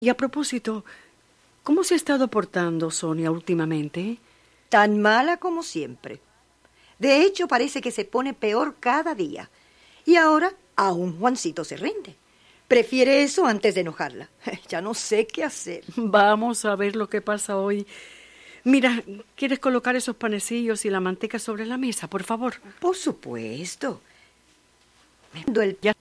Y a propósito, ¿cómo se ha estado portando Sonia últimamente? Tan mala como siempre. De hecho, parece que se pone peor cada día. Y ahora aún Juancito se rinde. Prefiere eso antes de enojarla. Ya no sé qué hacer. Vamos a ver lo que pasa hoy. Mira, ¿quieres colocar esos panecillos y la manteca sobre la mesa, por favor? Por supuesto. Ya.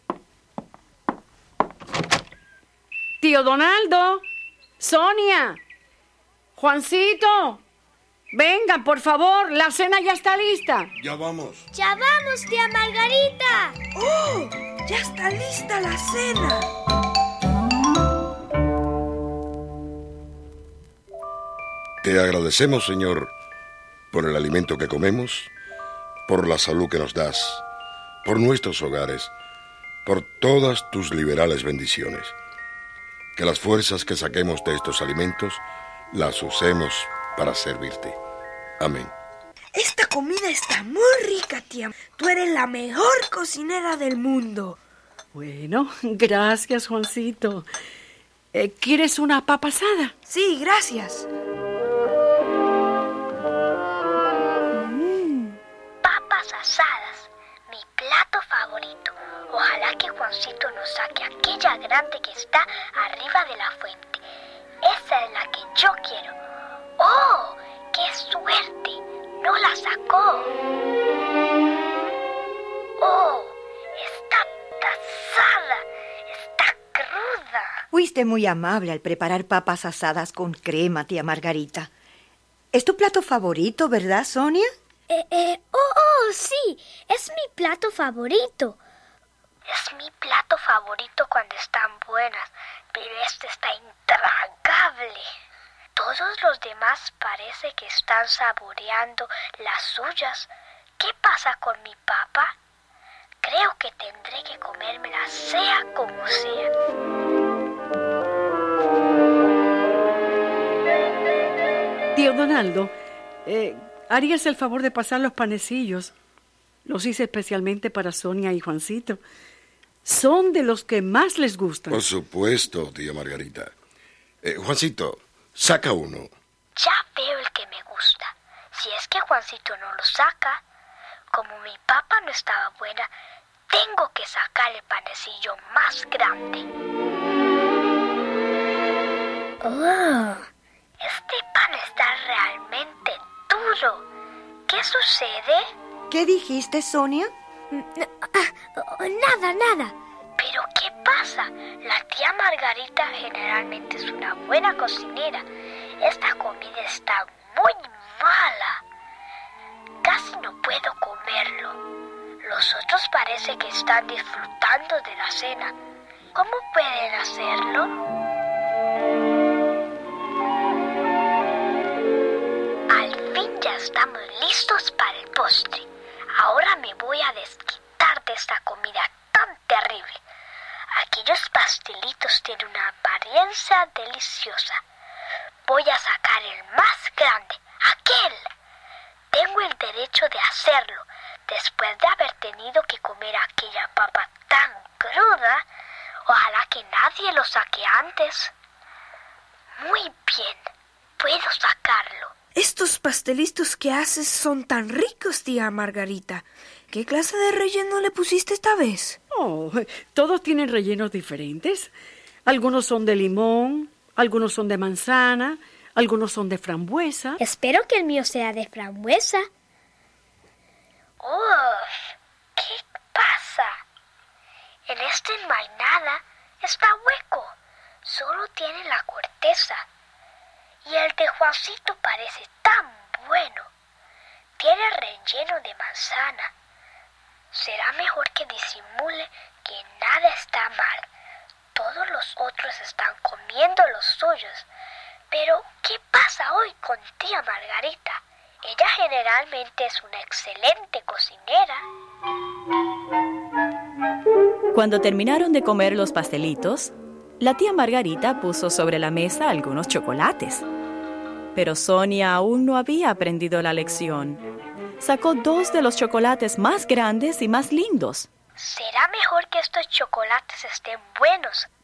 Tío Donaldo, Sonia, Juancito, vengan, por favor, la cena ya está lista. Ya vamos. ¡Ya vamos, tía Margarita! ¡Oh! ¡Ya está lista la cena! Te agradecemos, Señor, por el alimento que comemos, por la salud que nos das, por nuestros hogares, por todas tus liberales bendiciones. Que las fuerzas que saquemos de estos alimentos las usemos para servirte. Amén. Esta comida está muy rica, tía. Tú eres la mejor cocinera del mundo. Bueno, gracias, Juancito. ¿Quieres una papa asada? Sí, gracias. Papas asadas, mi plato favorito. Ojalá que Juancito nos saque aquella grande que está arriba de la fuente. Esa es la que yo quiero. ¡Oh! ¡Qué suerte! ¡No la sacó! ¡Oh! Está asada. Está cruda. Fuiste muy amable al preparar papas asadas con crema, tía Margarita. ¿Es tu plato favorito, verdad, Sonia? Sí, es mi plato favorito. Es mi plato favorito cuando están buenas, pero este está intragable. Todos los demás parece que están saboreando las suyas. ¿Qué pasa con mi papa? Creo que tendré que comérmela sea como sea. Tío Donaldo, ¿harías el favor de pasar los panecillos? Los hice especialmente para Sonia y Juancito. Son de los que más les gustan. Por supuesto, tía Margarita. Juancito, saca uno. Ya veo el que me gusta. Si es que Juancito no lo saca, como mi papa no estaba buena, tengo que sacar el panecillo más grande. ¡Oh! Este pan está realmente duro. ¿Qué sucede? ¿Qué dijiste, Sonia? Nada. ¿Pero qué pasa? La tía Margarita generalmente es una buena cocinera. Esta comida está muy mala. Casi no puedo comerlo. Los otros parece que están disfrutando de la cena. ¿Cómo pueden hacerlo? Al fin ya estamos listos para el postre. Ahora me voy a desquitar de esta comida tan terrible. Aquellos pastelitos tienen una apariencia deliciosa. Voy a sacar el más grande, aquel. Tengo el derecho de hacerlo, después de haber tenido que comer aquella papa tan cruda. Ojalá que nadie lo saque antes. Muy bien, puedo sacarlo. Estos pastelitos que haces son tan ricos, tía Margarita. ¿Qué clase de relleno le pusiste esta vez? Oh, todos tienen rellenos diferentes. Algunos son de limón, algunos son de manzana, algunos son de frambuesa. Espero que el mío sea de frambuesa. ¡Uf! ¿Qué pasa? En este no hay nada. Está hueco. Solo tiene la corteza. Y el de Juancito parece tan bueno. Tiene relleno de manzana. Será mejor que disimule que nada está mal. Todos los otros están comiendo los suyos. Pero, ¿qué pasa hoy con tía Margarita? Ella generalmente es una excelente cocinera. Cuando terminaron de comer los pastelitos, la tía Margarita puso sobre la mesa algunos chocolates. Pero Sonia aún no había aprendido la lección. Sacó 2 de los chocolates más grandes y más lindos. Será mejor que estos chocolates estén buenos